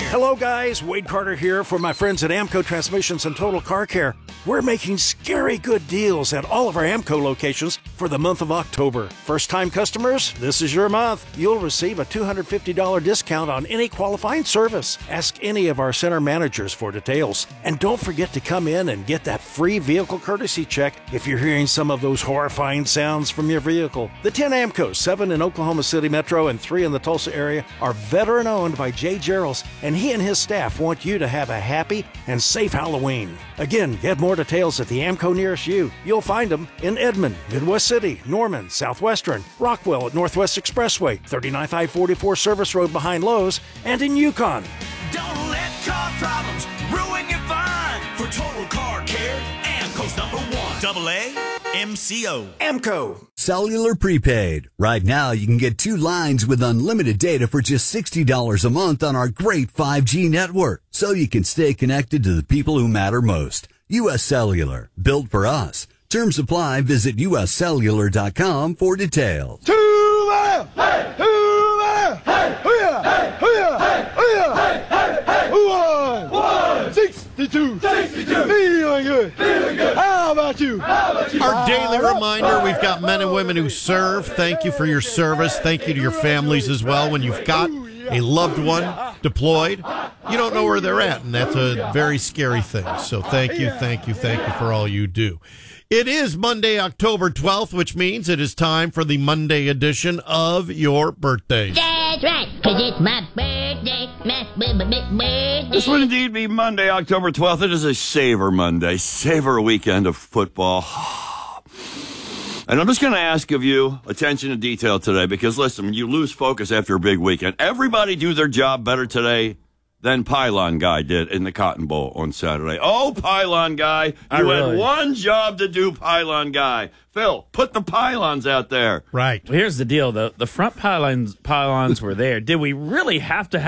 Hello, guys. Wade Carter here for my friends at Amco Transmissions and Total Car Care. We're making scary good deals at all of our Amco locations for the month of October. First-time customers, this is your month. You'll receive a $250 discount on any qualifying service. Ask any of our center managers for details. And don't forget to come in and get that free vehicle courtesy check if you're hearing some of those horrifying sounds from your vehicle. The 10 Amcos, 7 in Oklahoma City Metro and 3 in the Tulsa area, are veteran-owned by Jay Geralds, and he and his staff want you to have a happy and safe Halloween. Again, get more details at the Amco nearest you. You'll find them in Edmond, Midwest City, Norman, Southwestern, Rockwell at Northwest Expressway, 39-544 Service Road behind Lowe's, and in Yukon. Don't let car problems ruin your fun. For Total Car Care, Amco's #1. AAMCO. Amco. Cellular prepaid. Right now, you can get 2 lines with unlimited data for just $60 a month on our great 5G network, so you can stay connected to the people who matter most. U.S. Cellular. Built for us. Terms apply. Visit uscellular.com for details. To the left! Hey! To the left! Hey! Hoo-yah! Hey! Hoo-yah! Hey! Hoo-yah! Hey! Hey! Hey! Who won? 62! 62! Feeling good! Feeling good! How about you? How about you? Our daily reminder, we've got men and women who serve. Thank you for your service. Thank you to your families as well. When you've got a loved one deployed, you don't know where they're at, and that's a very scary thing. So thank you for all you do. It is Monday, October 12th, which means it is time for the Monday edition of Your Birthday. That's right, because it's my birthday, my birthday. This would indeed be Monday, October 12th. It is a savor Monday, savor weekend of football. And I'm just going to ask of you attention to detail today because, listen, you lose focus after a big weekend. Everybody do their job better today than Pylon Guy did in the Cotton Bowl on Saturday. Oh, Pylon Guy, you had one job to do, Pylon Guy. Phil, put the pylons out there. Right. Well, here's the deal, though. The front pylons were there. Did we really have to have